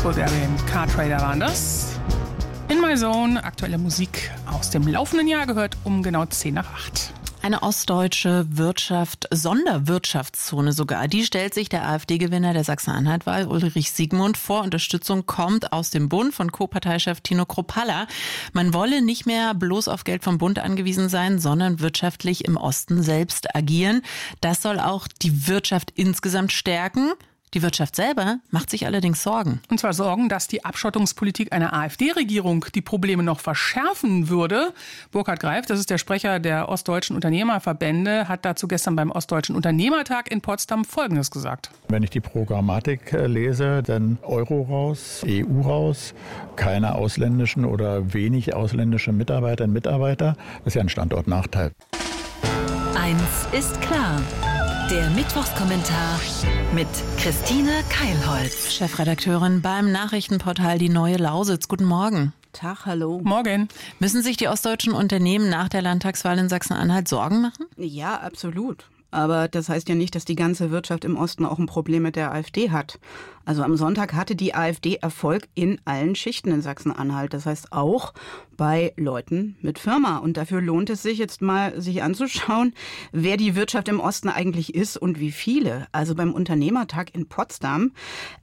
Bulgarian Car Trader waren das. In My Zone, aktuelle Musik aus dem laufenden Jahr, gehört um genau 7:50. Eine ostdeutsche Sonderwirtschaftszone sogar, die stellt sich der AfD-Gewinner der Sachsen-Anhalt-Wahl, Ulrich Siegmund, vor. Unterstützung kommt aus dem Bund von Co-Parteichef Tino Kruppalla. Man wolle nicht mehr bloß auf Geld vom Bund angewiesen sein, sondern wirtschaftlich im Osten selbst agieren. Das soll auch die Wirtschaft insgesamt stärken. Die Wirtschaft selber macht sich allerdings Sorgen. Und zwar Sorgen, dass die Abschottungspolitik einer AfD-Regierung die Probleme noch verschärfen würde. Burkhard Greif, das ist der Sprecher der ostdeutschen Unternehmerverbände, hat dazu gestern beim Ostdeutschen Unternehmertag in Potsdam Folgendes gesagt. Wenn ich die Programmatik lese, dann Euro raus, EU raus, keine ausländischen oder wenig ausländische Mitarbeiterinnen und Mitarbeiter. Das ist ja ein Standortnachteil. Eins ist klar. Der Mittwochskommentar mit Christine Keilholz. Chefredakteurin beim Nachrichtenportal Die Neue Lausitz. Guten Morgen. Tag, hallo. Morgen. Müssen sich die ostdeutschen Unternehmen nach der Landtagswahl in Sachsen-Anhalt Sorgen machen? Ja, absolut. Aber das heißt ja nicht, dass die ganze Wirtschaft im Osten auch ein Problem mit der AfD hat. Also am Sonntag hatte die AfD Erfolg in allen Schichten in Sachsen-Anhalt. Das heißt auch bei Leuten mit Firma. Und dafür lohnt es sich jetzt mal, sich anzuschauen, wer die Wirtschaft im Osten eigentlich ist und wie viele. Also beim Unternehmertag in Potsdam,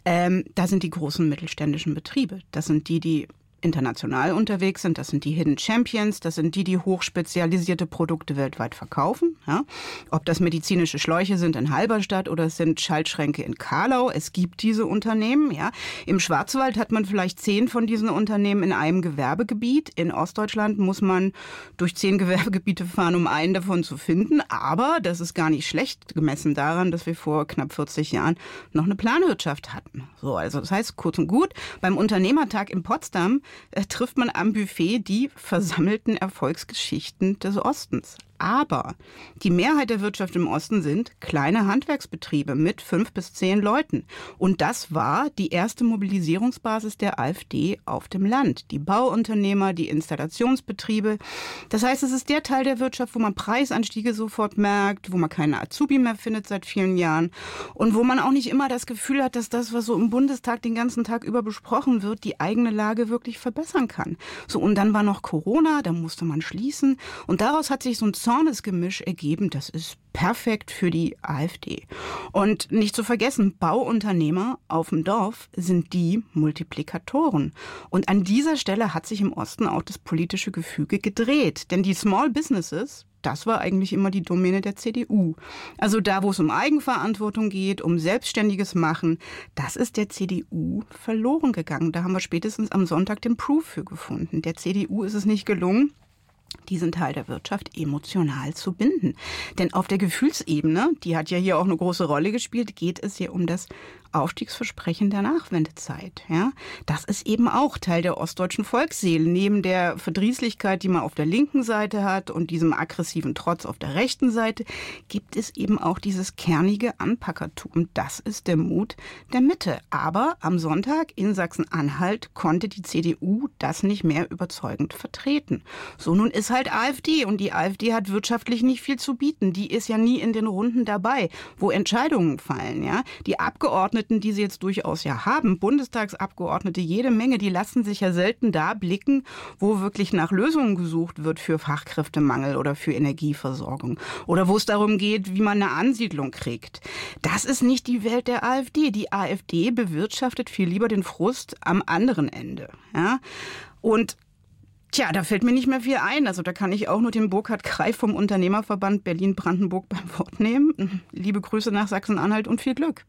da sind die großen mittelständischen Betriebe. Das sind die international unterwegs sind, das sind die Hidden Champions, das sind die hochspezialisierte Produkte weltweit verkaufen. Ja. Ob das medizinische Schläuche sind in Halberstadt oder es sind Schaltschränke in Karlau, es gibt diese Unternehmen. Ja. Im Schwarzwald hat man vielleicht 10 von diesen Unternehmen in einem Gewerbegebiet. In Ostdeutschland muss man durch 10 Gewerbegebiete fahren, um einen davon zu finden. Aber das ist gar nicht schlecht gemessen daran, dass wir vor knapp 40 Jahren noch eine Planwirtschaft hatten. So, also das heißt, kurz und gut, beim Unternehmertag in Potsdam trifft man am Buffet die versammelten Erfolgsgeschichten des Ostens. Aber die Mehrheit der Wirtschaft im Osten sind kleine Handwerksbetriebe mit 5 bis 10 Leuten. Und das war die erste Mobilisierungsbasis der AfD auf dem Land. Die Bauunternehmer, die Installationsbetriebe. Das heißt, es ist der Teil der Wirtschaft, wo man Preisanstiege sofort merkt, wo man keine Azubi mehr findet seit vielen Jahren und wo man auch nicht immer das Gefühl hat, dass das, was so im Bundestag den ganzen Tag über besprochen wird, die eigene Lage wirklich verbessern kann. So, und dann war noch Corona, da musste man schließen. Und daraus hat sich so ein Zornesgemisch ergeben, das ist perfekt für die AfD. Und nicht zu vergessen, Bauunternehmer auf dem Dorf sind die Multiplikatoren. Und an dieser Stelle hat sich im Osten auch das politische Gefüge gedreht. Denn die Small Businesses, das war eigentlich immer die Domäne der CDU. Also da, wo es um Eigenverantwortung geht, um selbstständiges Machen, das ist der CDU verloren gegangen. Da haben wir spätestens am Sonntag den Proof für gefunden. Der CDU ist es nicht gelungen, diesen Teil der Wirtschaft emotional zu binden. Denn auf der Gefühlsebene, die hat ja hier auch eine große Rolle gespielt, geht es hier um das Aufstiegsversprechen der Nachwendezeit. Ja? Das ist eben auch Teil der ostdeutschen Volksseele. Neben der Verdrießlichkeit, die man auf der linken Seite hat und diesem aggressiven Trotz auf der rechten Seite, gibt es eben auch dieses kernige Anpackertum. Das ist der Mut der Mitte. Aber am Sonntag in Sachsen-Anhalt konnte die CDU das nicht mehr überzeugend vertreten. So, nun ist halt AfD und die AfD hat wirtschaftlich nicht viel zu bieten. Die ist ja nie in den Runden dabei, wo Entscheidungen fallen. Ja? Die Abgeordneten, die sie jetzt durchaus ja haben, Bundestagsabgeordnete, jede Menge, die lassen sich ja selten da blicken, wo wirklich nach Lösungen gesucht wird für Fachkräftemangel oder für Energieversorgung oder wo es darum geht, wie man eine Ansiedlung kriegt. Das ist nicht die Welt der AfD. Die AfD bewirtschaftet viel lieber den Frust am anderen Ende. Ja? Und tja, da fällt mir nicht mehr viel ein. Also da kann ich auch nur den Burkhard Greif vom Unternehmerverband Berlin-Brandenburg beim Wort nehmen. Liebe Grüße nach Sachsen-Anhalt und viel Glück.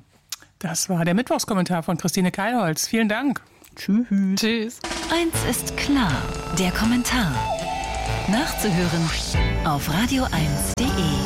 Das war der Mittwochskommentar von Christine Keilholz. Vielen Dank. Tschüss. Tschüss. Eins ist klar, der Kommentar. Nachzuhören auf radio1.de.